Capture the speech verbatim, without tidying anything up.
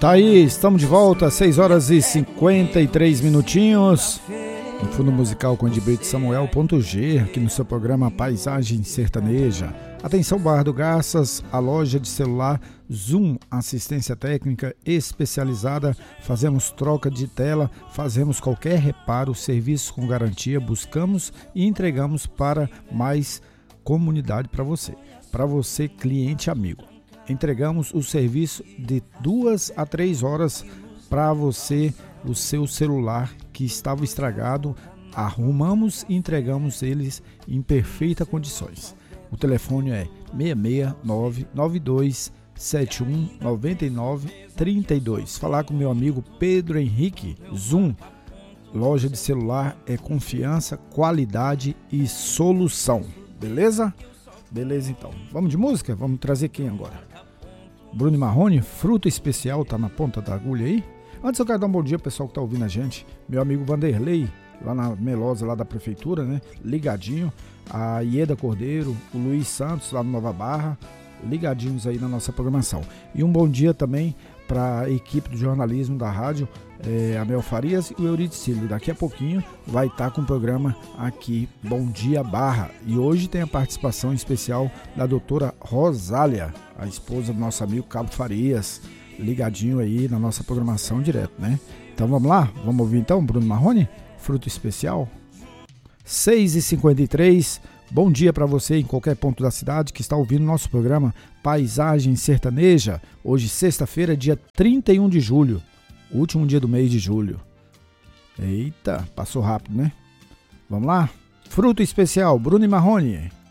Tá aí, estamos de volta, seis horas e cinquenta e três minutinhos. No fundo musical com Edbrito Samuel ponto G, aqui no seu programa Paisagem Sertaneja. Atenção, Barra do Garças, a loja de celular Zoom, assistência técnica especializada. Fazemos troca de tela, fazemos qualquer reparo, serviço com garantia, buscamos e entregamos para mais comunidade para você. Para você, cliente amigo. Entregamos o serviço de duas a três horas para você, o seu celular que estava estragado, arrumamos e entregamos eles em perfeitas condições. O telefone é seis seis nove nove dois sete um nove nove três dois. Falar com meu amigo Pedro Henrique, Zoom. Loja de celular é confiança, qualidade e solução. Beleza? Beleza, então. Vamos de música? Vamos trazer quem agora? Bruno Marrone, Fruta Especial, tá na ponta da agulha aí? Antes eu quero dar um bom dia pro pessoal que tá ouvindo a gente. Meu amigo Vanderlei, lá na Melosa, lá da prefeitura, né? Ligadinho. A Ieda Cordeiro, o Luiz Santos, lá no Nova Barra. Ligadinhos aí na nossa programação. E um bom dia também para a equipe do jornalismo da rádio, é, a Mel Farias e o Euricílio. Daqui a pouquinho vai estar com o programa aqui, Bom Dia Barra. E hoje tem a participação especial da doutora Rosália, a esposa do nosso amigo Cabo Farias, ligadinho aí na nossa programação direto, né? Então vamos lá? Vamos ouvir então Bruno Marrone, Fruto Especial? seis e cinquenta e três. Bom dia para você em qualquer ponto da cidade que está ouvindo nosso programa Paisagem Sertaneja. Hoje, sexta-feira, dia trinta e um de julho, último dia do mês de julho. Eita, passou rápido, né? Vamos lá? Fruto Especial, Bruno Marrone.